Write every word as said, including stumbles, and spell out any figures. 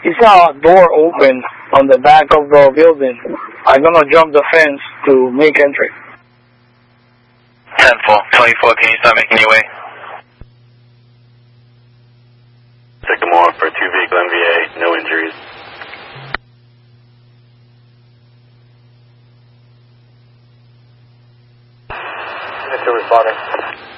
He saw a door open on the back of the building. I'm gonna jump the fence to make entry. ten four, twenty-four, can you start making your way? Sycamore for two vehicle M V A, no injuries. Mister Responding.